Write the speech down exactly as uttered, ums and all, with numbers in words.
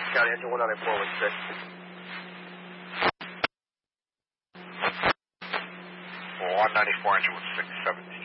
County, engine one nine four one six. one ninety-four, engine one six seventeen.